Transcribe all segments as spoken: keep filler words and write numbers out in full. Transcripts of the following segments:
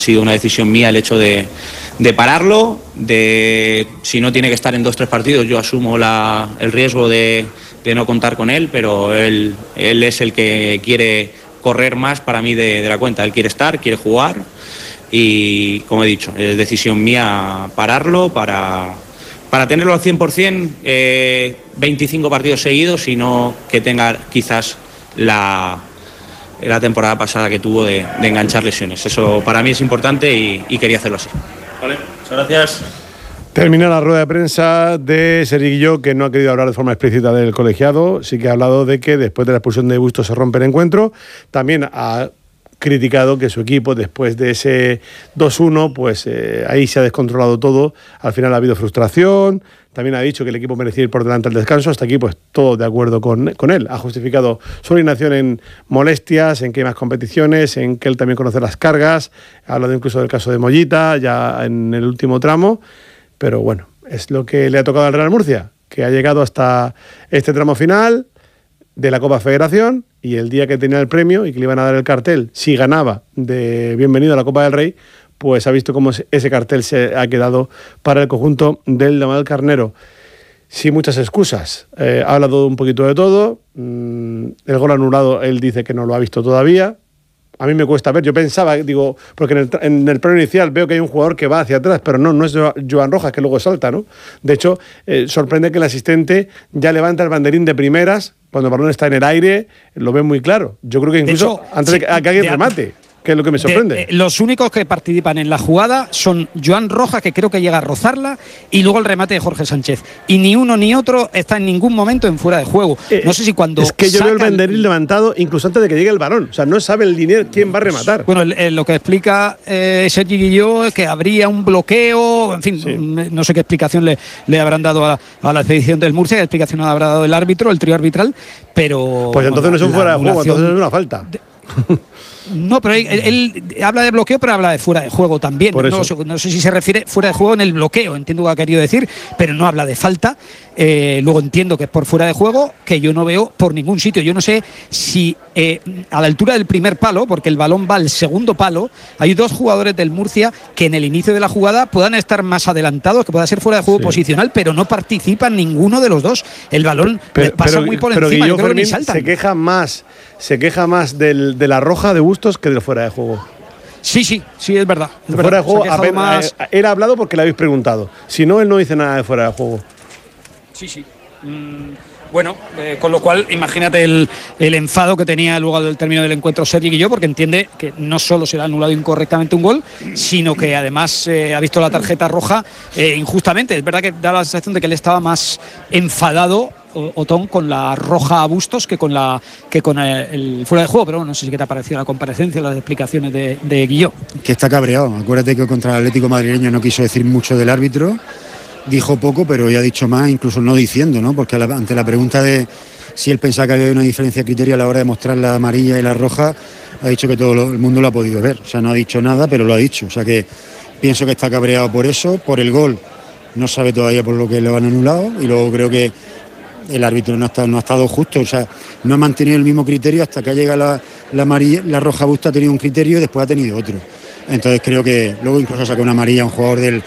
Ha sido una decisión mía el hecho de, de pararlo, de si no tiene que estar en dos o tres partidos, yo asumo la, el riesgo de, de no contar con él, pero él, él es el que quiere correr más para mí de, de la cuenta. Él quiere estar, quiere jugar y, como he dicho, es decisión mía pararlo para, para tenerlo al cien por ciento, eh, veinticinco partidos seguidos y no que tenga quizás la... la temporada pasada que tuvo de, de enganchar lesiones. Eso para mí es importante y, y quería hacerlo así. Vale, muchas gracias. Termina la rueda de prensa de Sergi Guilló, que no ha querido hablar de forma explícita del colegiado. Sí que ha hablado de que después de la expulsión de Bustos se rompe el encuentro. También ha criticado que su equipo, después de ese dos uno, pues eh, ahí se ha descontrolado todo. Al final ha habido frustración. También ha dicho que el equipo merecía ir por delante al descanso. Hasta aquí, pues todo de acuerdo con, con él. Ha justificado su alineación en molestias, en que hay más competiciones, en que él también conoce las cargas. Ha hablado incluso del caso de Mollita, ya en el último tramo. Pero bueno, es lo que le ha tocado al Real Murcia, que ha llegado hasta este tramo final de la Copa Federación, y el día que tenía el premio y que le iban a dar el cartel, si ganaba, de bienvenido a la Copa del Rey, pues ha visto cómo ese cartel se ha quedado para el conjunto del Navalcarnero. Sin muchas excusas. Eh, ha hablado un poquito de todo. Mm, el gol anulado, él dice que no lo ha visto todavía. A mí me cuesta ver. Yo pensaba, digo, porque en el, en el plano inicial veo que hay un jugador que va hacia atrás, pero no, no es Joan Rojas, que luego salta, ¿no? De hecho, eh, sorprende que el asistente ya levanta el banderín de primeras cuando el balón está en el aire. Lo ve muy claro. Yo creo que incluso hecho, antes sí, de que, a que alguien de, remate. Que es lo que me sorprende. De, eh, los únicos que participan en la jugada son Joan Rojas, que creo que llega a rozarla, y luego el remate de Jorge Sánchez. Y ni uno ni otro está en ningún momento en fuera de juego. Eh, no sé si cuando. Es que yo veo el banderín el... levantado incluso antes de que llegue el balón. O sea, no sabe el linier quién va a rematar. Bueno, el, el, lo que explica eh, Sergi Guilló es que habría un bloqueo. En fin, sí. No sé qué explicación le, le habrán dado a, a la expedición del Murcia, qué explicación habrá dado el árbitro, el trío arbitral. Pero. Pues entonces bueno, no es un fuera de juego, entonces es una falta. De, No, pero él, él habla de bloqueo, pero habla de fuera de juego también. No, no sé si se refiere fuera de juego en el bloqueo, entiendo lo que ha querido decir, pero no habla de falta. Eh, luego entiendo que es por fuera de juego, que yo no veo por ningún sitio. Yo no sé si eh, a la altura del primer palo, porque el balón va al segundo palo, hay dos jugadores del Murcia que en el inicio de la jugada puedan estar más adelantados, que pueda ser fuera de juego sí. posicional, pero no participan ninguno de los dos. El balón pero, pasa pero, muy por pero encima, yo creo creo que ni saltan. Se queja más, se queja más del, de la roja de Bustos que del fuera de juego. Sí, sí, sí, es verdad. Es fuera verdad. de juego, apenas, más... él ha hablado porque le habéis preguntado. Si no, él no dice nada de fuera de juego. Sí, sí. Mm, bueno, eh, con lo cual, imagínate el, el enfado que tenía luego del término del encuentro Sergi Guilló, porque entiende que no solo se le ha anulado incorrectamente un gol, sino que además eh, ha visto la tarjeta roja eh, injustamente. Es verdad que da la sensación de que él estaba más enfadado, Otón, con la roja a Bustos que con la que con el, el fuera de juego, pero bueno, no sé si qué te ha parecido la comparecencia, las explicaciones de, de Guilló. Que está cabreado. Acuérdate que contra el Atlético madrileño no quiso decir mucho del árbitro, dijo poco, pero ya ha dicho más, incluso no diciendo, ¿no? Porque la, ante la pregunta de si él pensaba que había una diferencia de criterio a la hora de mostrar la amarilla y la roja, ha dicho que todo lo, el mundo lo ha podido ver. O sea, no ha dicho nada, pero lo ha dicho. O sea que pienso que está cabreado por eso, por el gol. No sabe todavía por lo que lo han anulado, y luego creo que el árbitro no ha estado, no ha estado justo, o sea, no ha mantenido el mismo criterio hasta que ha llegado la, la amarilla, la roja Busto ha tenido un criterio y después ha tenido otro. Entonces creo que luego incluso saca una amarilla a un jugador del,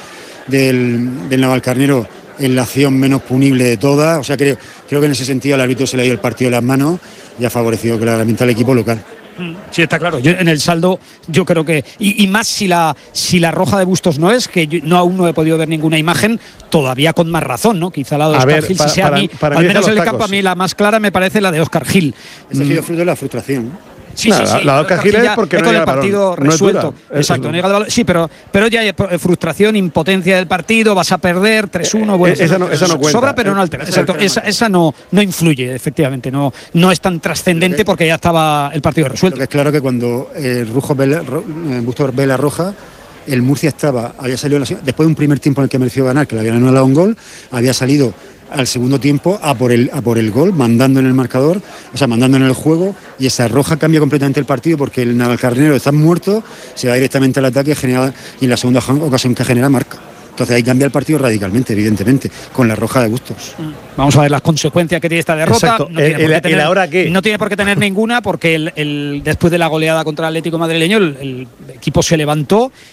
del, del Navalcarnero en la acción menos punible de todas. O sea, creo, creo que en ese sentido el árbitro se le ha ido el partido de las manos y ha favorecido claramente al equipo local. Sí, está claro. Yo, en el saldo, yo creo que. Y, y más si la si la roja de Bustos no es, que yo no aún no he podido ver ninguna imagen, todavía con más razón, ¿no? Quizá la de Óscar Gil, si sea a mí, para al menos en el campo, a mí la más clara me parece la de Óscar Gil. Ese ha sido fruto de la frustración. Sí, sí, sí. La de Óscar Gil es porque no con el partido balón. resuelto. No exacto. No sí, pero, pero ya hay frustración, impotencia del partido, vas a perder tres uno. Bueno, esa, no, esa no cuenta. Sobra, pero no altera. Exacto. Esa, esa no, no influye, efectivamente. No, no es tan trascendente que, porque ya estaba el partido resuelto. Lo que es claro que cuando eh, Rujo ve la, eh, Bustos ve la roja, el Murcia estaba, había salido la, después de un primer tiempo en el que mereció ganar, que le habían anulado un gol, había salido al segundo tiempo a por el a por el gol, mandando en el marcador, o sea, mandando en el juego, y esa roja cambia completamente el partido porque el Navalcarnero está muerto, se va directamente al ataque genera, y en la segunda ocasión que genera marca. Entonces ahí cambia el partido radicalmente, evidentemente, con la roja de Bustos. Vamos a ver las consecuencias que tiene esta derrota. No tiene, el, el, tener, el ahora qué. No tiene por qué tener ninguna, porque el, el, después de la goleada contra el Atlético madrileño, el, el equipo se levantó